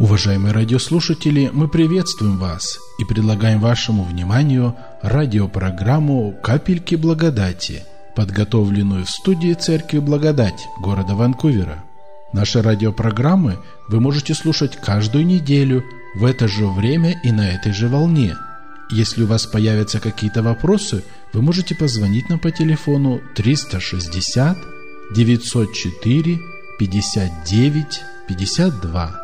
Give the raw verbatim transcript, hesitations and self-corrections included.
Уважаемые радиослушатели, мы приветствуем вас и предлагаем вашему вниманию радиопрограмму «Капельки благодати», подготовленную в студии Церкви Благодать города Ванкувера. Наши радиопрограммы вы можете слушать каждую неделю в это же время и на этой же волне. Если у вас появятся какие-то вопросы, вы можете позвонить нам по телефону триста шестьдесят девятьсот четыре пятьдесят девять пятьдесят два.